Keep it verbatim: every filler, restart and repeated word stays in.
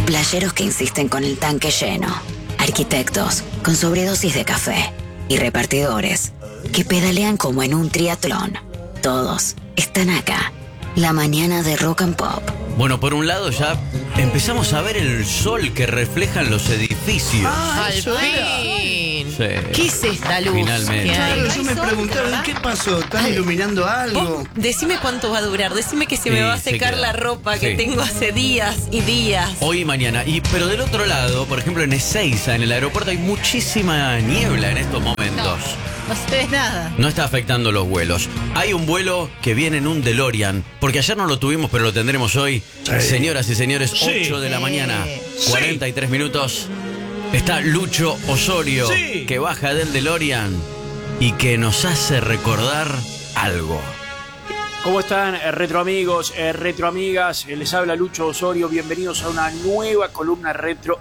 playeros que insisten con el tanque lleno, arquitectos con sobredosis de café y repartidores que pedalean como en un triatlón. Todos están acá. La mañana de Rock and Pop. Bueno, por un lado ya empezamos a ver el sol que reflejan los edificios. Ah, ¡Al eso fin! era. Sí. ¿Qué es esta luz? Finalmente. que hay? Claro, yo me preguntaba, ¿qué pasó? ¿Están iluminando algo? Vos decime cuánto va a durar, decime que se me Sí, va a se secar queda. la ropa que Sí. tengo hace días y días. Hoy y mañana. Y, pero del otro lado, por ejemplo, en Ezeiza, en el aeropuerto, hay muchísima niebla en estos momentos. No se ve nada. No está afectando los vuelos. Hay un vuelo que viene en un DeLorean, porque ayer no lo tuvimos, pero lo tendremos hoy. Sí. Señoras y señores, Sí. ocho de la Sí. mañana, cuarenta y tres minutos. Está Lucho Osorio, Sí. que baja del DeLorean y que nos hace recordar algo. ¿Cómo están, eh, retro amigos, eh, retro amigas? Eh, les habla Lucho Osorio. Bienvenidos a una nueva columna retro